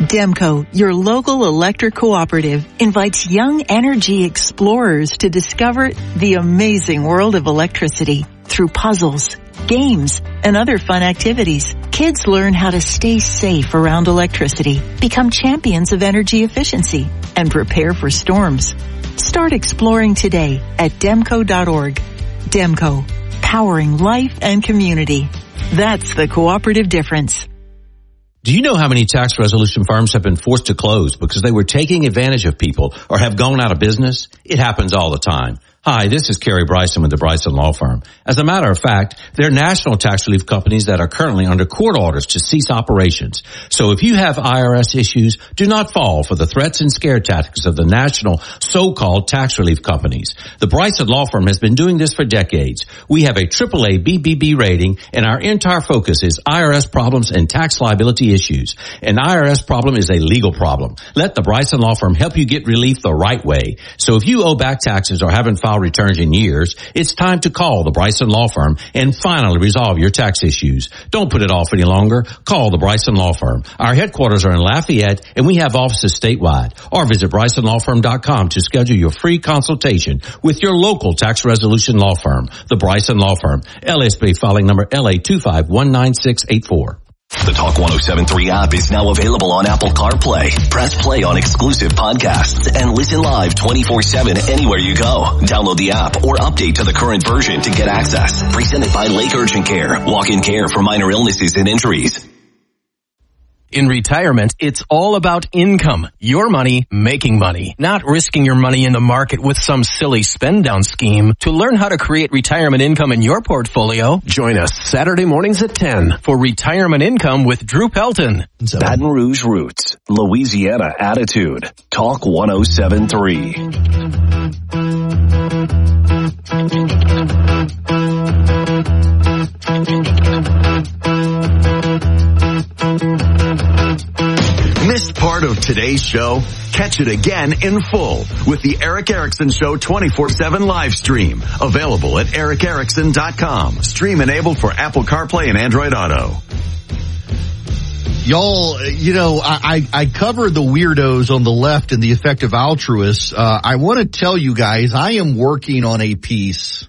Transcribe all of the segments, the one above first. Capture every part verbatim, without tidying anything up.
Demco, your local electric cooperative, invites young energy explorers to discover the amazing world of electricity through puzzles, games, and other fun activities. Kids learn how to stay safe around electricity, become champions of energy efficiency, and prepare for storms. Start exploring today at demco dot org. Demco, powering life and community. That's the cooperative difference. Do you know how many tax resolution firms have been forced to close because they were taking advantage of people or have gone out of business? It happens all the time. Hi, this is Kerry Bryson with the Bryson Law Firm. As a matter of fact, there are national tax relief companies that are currently under court orders to cease operations. So if you have I R S issues, do not fall for the threats and scare tactics of the national so-called tax relief companies. The Bryson Law Firm has been doing this for decades. We have a triple A B B B rating, and our entire focus is I R S problems and tax liability issues. An I R S problem is a legal problem. Let the Bryson Law Firm help you get relief the right way. So if you owe back taxes or haven't filed returns in years, it's time to call the Bryson Law Firm and finally resolve your tax issues. Don't put it off any longer. Call the Bryson Law Firm. Our headquarters are in Lafayette, and we have offices statewide. Or visit bryson law firm dot com to schedule your free consultation with your local tax resolution law firm. The Bryson Law Firm, L S B filing number L A two five one nine six eight four. The Talk one oh seven point three app is now available on Apple CarPlay. Press play on exclusive podcasts and listen live twenty-four seven anywhere you go. Download the app or update to the current version to get access. Presented by Lake Urgent Care. Walk-in care for minor illnesses and injuries. In retirement, it's all about income. Your money making money, not risking your money in the market with some silly spend down scheme. To learn how to create retirement income in your portfolio, join us Saturday mornings at ten for Retirement Income with Drew Pelton. Baton Rouge Roots, Louisiana Attitude. Talk one oh seven point three. Missed part of today's show? Catch it again in full with the Eric Erickson Show twenty-four seven live stream. Available at eric erickson dot com. Stream enabled for Apple CarPlay and Android Auto. Y'all, you know, I, I, I cover the weirdos on the left and the effective altruists. Uh, I want to tell you guys, I am working on a piece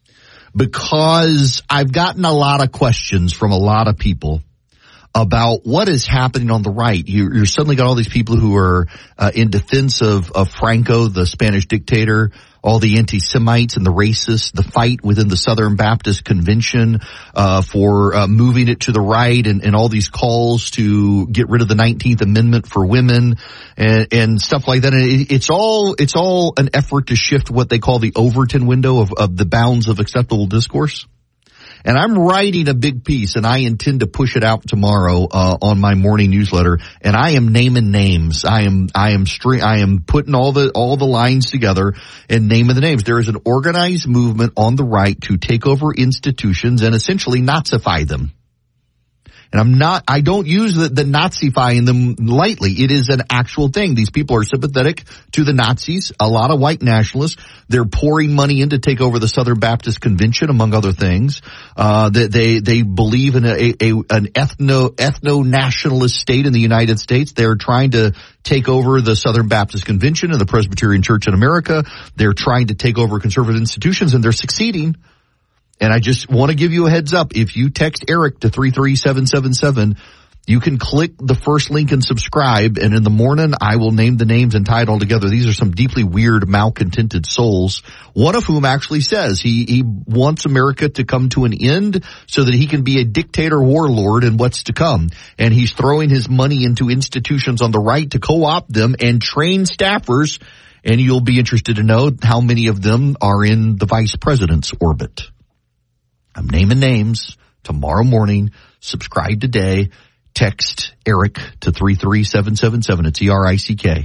because I've gotten a lot of questions from a lot of people about what is happening on the right. You, you're suddenly got all these people who are uh, in defense of, of Franco, the Spanish dictator, all the anti-Semites and the racists, the fight within the Southern Baptist Convention uh for uh, moving it to the right, and, and all these calls to get rid of the nineteenth Amendment for women and, and stuff like that. And it, it's all it's all an effort to shift what they call the Overton window of, of the bounds of acceptable discourse. And I'm writing a big piece, and I intend to push it out tomorrow uh on my morning newsletter. And I am naming names. I am I am string I am putting all the all the lines together and naming the names. There is an organized movement on the right to take over institutions and essentially Nazify them. And I'm not, I don't use the, the Nazifying them lightly. It is an actual thing. These people are sympathetic to the Nazis, a lot of white nationalists. They're pouring money in to take over the Southern Baptist Convention, among other things. Uh, they, they, they believe in a, a, an ethno, ethno-nationalist state in the United States. They're trying to take over the Southern Baptist Convention and the Presbyterian Church in America. They're trying to take over conservative institutions, and they're succeeding. And I just want to give you a heads up. If you text Eric to three three seven seven seven, you can click the first link and subscribe. And in the morning, I will name the names and tie it all together. These are some deeply weird, malcontented souls. One of whom actually says he, he wants America to come to an end so that he can be a dictator warlord in what's to come. And he's throwing his money into institutions on the right to co-opt them and train staffers. And you'll be interested to know how many of them are in the vice president's orbit. I'm naming names tomorrow morning. Subscribe today. Text Eric to three three seven seven seven. It's E R I C K.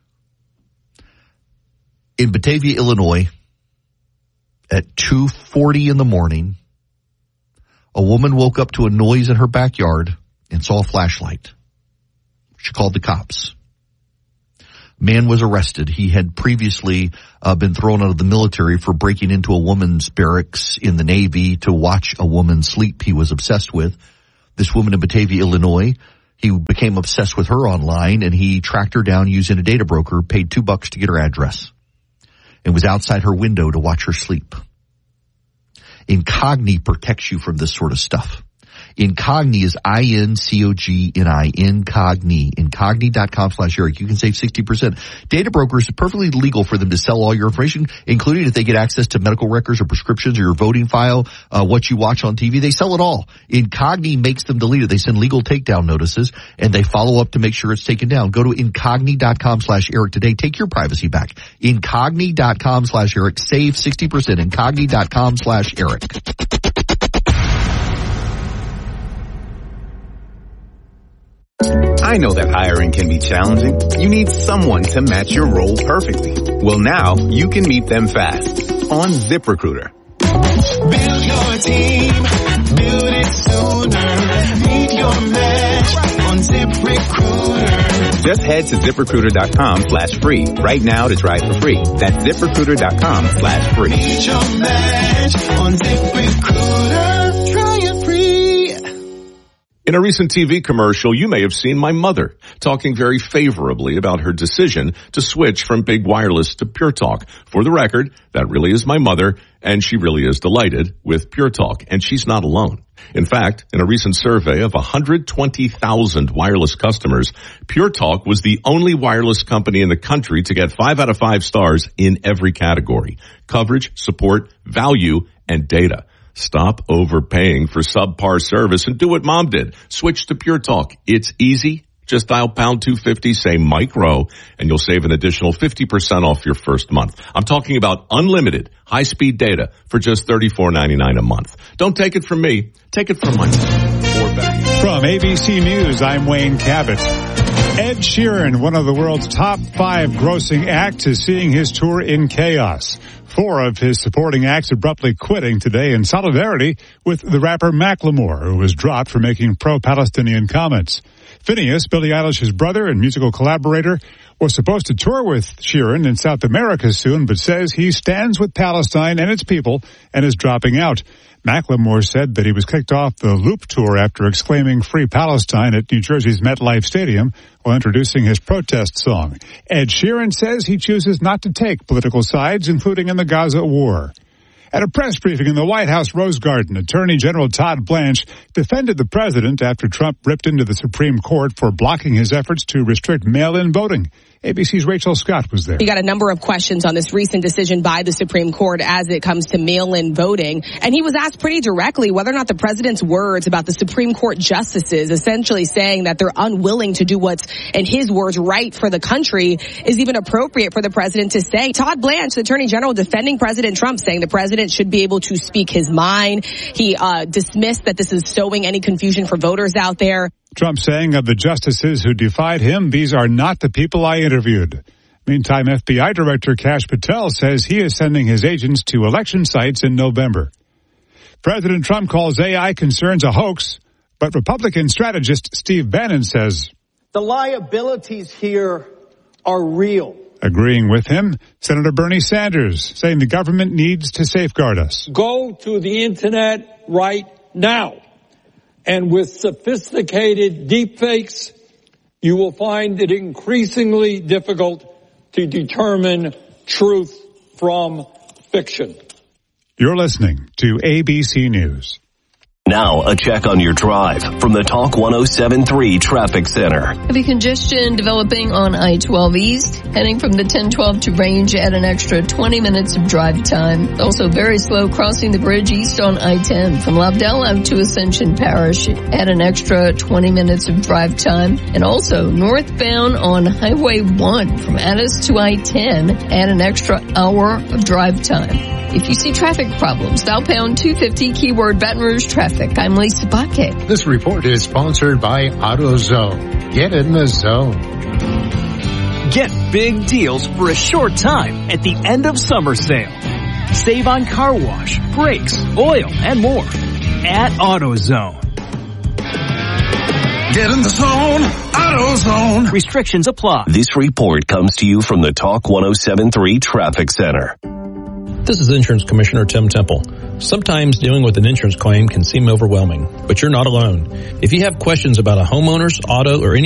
In Batavia, Illinois, at two forty in the morning, a woman woke up to a noise in her backyard and saw a flashlight. She called the cops. Man was arrested. He had previously uh, been thrown out of the military for breaking into a woman's barracks in the Navy to watch a woman sleep he was obsessed with. This woman in Batavia, Illinois, He became obsessed with her online, and he tracked her down using a data broker, paid two bucks to get her address, and was outside her window to watch her sleep. Incogni protects you from this sort of stuff. Incogni is I N C O G N I, Incogni, incogni.com slash Eric. You can save sixty percent. Data brokers, it's perfectly legal for them to sell all your information, including if they get access to medical records or prescriptions or your voting file, uh, what you watch on T V. They sell it all. Incogni makes them delete it. They send legal takedown notices, and they follow up to make sure it's taken down. Go to incogni.com slash Eric today. Take your privacy back. Incogni.com slash Eric. Save sixty percent. Incogni.com slash Eric. I know that hiring can be challenging. You need someone to match your role perfectly. Well, now you can meet them fast on ZipRecruiter. Build your team, build it sooner. Meet your match on ZipRecruiter. Just head to ZipRecruiter.com slash free right now to try it for free. That's ZipRecruiter.com slash free. Meet your match on ZipRecruiter. Try it free. In a recent T V commercial, you may have seen my mother talking very favorably about her decision to switch from big wireless to Pure Talk. For the record, that really is my mother, and she really is delighted with Pure Talk, and she's not alone. In fact, in a recent survey of one hundred twenty thousand wireless customers, Pure Talk was the only wireless company in the country to get five out of five stars in every category: coverage, support, value, and data. Stop overpaying for subpar service and do what Mom did. Switch to Pure Talk. It's easy. Just dial pound two fifty, say micro, and you'll save an additional fifty percent off your first month. I'm talking about unlimited high-speed data for just thirty-four ninety-nine a month. Don't take it from me. Take it from my mom. Or better. From A B C News, I'm Wayne Cabot. Ed Sheeran, one of the world's top five grossing acts, is seeing his tour in chaos. Four of his supporting acts abruptly quitting today in solidarity with the rapper Macklemore, who was dropped for making pro-Palestinian comments. Phineas, Billie Eilish's brother and musical collaborator, was supposed to tour with Sheeran in South America soon, but says he stands with Palestine and its people and is dropping out. Macklemore said that he was kicked off the Loop tour after exclaiming Free Palestine at New Jersey's MetLife Stadium while introducing his protest song. Ed Sheeran says he chooses not to take political sides, including in the Gaza war. At a press briefing in the White House Rose Garden, Attorney General Todd Blanche defended the president after Trump ripped into the Supreme Court for blocking his efforts to restrict mail-in voting. A B C's Rachel Scott was there. We got a number of questions on this recent decision by the Supreme Court as it comes to mail-in voting. And he was asked pretty directly whether or not the president's words about the Supreme Court justices essentially saying that they're unwilling to do what's, in his words, right for the country is even appropriate for the president to say. Todd Blanche, the Attorney General, defending President Trump, saying the president should be able to speak his mind. He uh, dismissed that this is sowing any confusion for voters out there. Trump saying of the justices who defied him, these are not the people I interviewed. Meantime, F B I Director Kash Patel says he is sending his agents to election sites in November. President Trump calls A I concerns a hoax, but Republican strategist Steve Bannon says the liabilities here are real. Agreeing with him, Senator Bernie Sanders saying the government needs to safeguard us. Go to the internet right now. And with sophisticated deepfakes, you will find it increasingly difficult to determine truth from fiction. You're listening to A B C News. Now, a check on your drive from the Talk one oh seven point three Traffic Center. Heavy congestion developing on I twelve East, heading from the ten twelve to Range at an extra twenty minutes of drive time. Also very slow crossing the bridge east on I ten from Lobdell out to Ascension Parish at an extra twenty minutes of drive time. And also northbound on Highway one from Addis to I ten at an extra hour of drive time. If you see traffic problems, dial pound two fifty, keyword Baton Rouge traffic. I'm Lisa Bakke. This report is sponsored by AutoZone. Get in the zone. Get big deals for a short time at the end of summer sale. Save on car wash, brakes, oil, and more at AutoZone. Get in the zone, AutoZone. Restrictions apply. This report comes to you from the Talk one oh seven point three Traffic Center. This is Insurance Commissioner Tim Temple. Sometimes dealing with an insurance claim can seem overwhelming, but you're not alone. If you have questions about a homeowner's, auto, or any